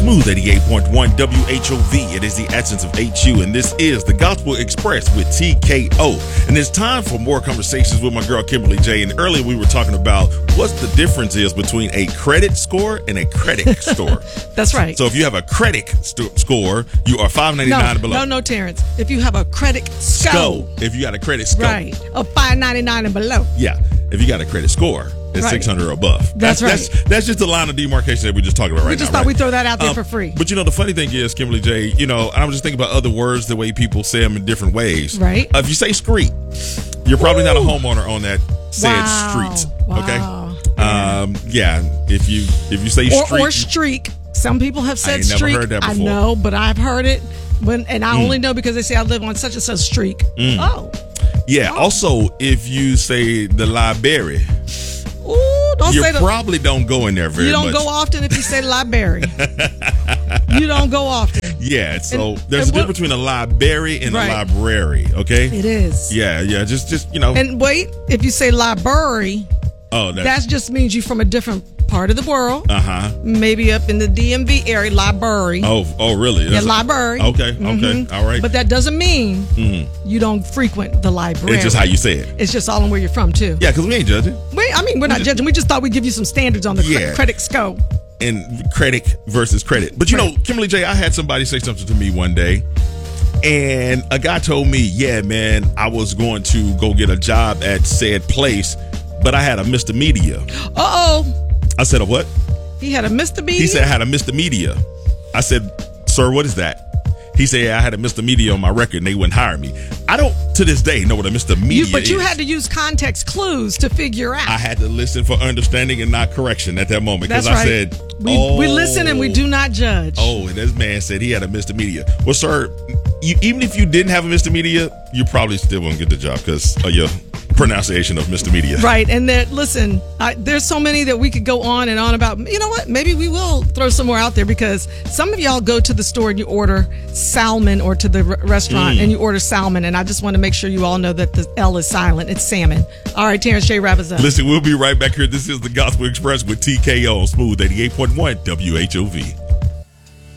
Smooth 88.1 WHOV. It is the essence of HU, and this is the Gospel Express with TKO. And it's time for more conversations with my girl Kimberly J. And earlier we were talking about what the difference is between a credit score and a credit score. That's right. So if you have a credit score, you are $5.99 below. No, Terrence. If you have a credit score. If you got a credit score. Right. Of $5.99 and below. Yeah. If you got a credit score, it's right. 600 or above. That's right. That's just the line of demarcation that we're just talking about right now. We just thought we'd throw that out there for free. But the funny thing is, Kimberly J., I was just thinking about other words, the way people say them in different ways. Right. If you say street, you're probably not a homeowner on that said street. Okay. Wow. Yeah. If you say street. Or streak. Some people have said I ain't streak. Never heard that before. I know, but I've heard it. And I only know because they say I live on such and such streak. Oh. Yeah. Oh. Also, if you say the library. Ooh, don't say probably don't go in there very much. You don't go often if you say library. You don't go often. Yeah, so there's a difference between a library and a library, okay? It is. Yeah, just And wait, if you say library, that just means you're from a different part of the world. Maybe up in the DMV area, library. Oh, really? Yeah, library. Okay, all right. But that doesn't mean you don't frequent the library. It's just how you say it. It's just all in where you're from, too. Yeah, because we ain't judging. We're not judging. We just thought we'd give you some standards on the credit score. And credit versus credit. But Kimberly J., I had somebody say something to me one day, and a guy told me, yeah, man, I was going to go get a job at said place, but I had a Mr. Media. Uh-oh. I said, a what? He had a Mr. Media? He said, I had a Mr. Media. I said, sir, what is that? He said, I had a Mr. Media on my record and they wouldn't hire me. I don't, to this day, know what a Mr. Media is. But you had to use context clues to figure out. I had to listen for understanding and not correction at that moment. That's right. I said, we listen and we do not judge. Oh, and this man said he had a Mr. Media. Well, sir, even if you didn't have a Mr. Media, you probably still wouldn't get the job because of your pronunciation of Mr. Media. Right. And listen, there's so many that we could go on and on about. You know what? Maybe we will throw some more out there because some of y'all go to the store and you order salmon or to the restaurant and you order salmon. And I just want to make sure you all know that the L is silent. It's salmon. All right, Terrence J. wrap us up. Listen, we'll be right back here. This is the Gospel Express with TKO on Smooth 88.1 WHOV.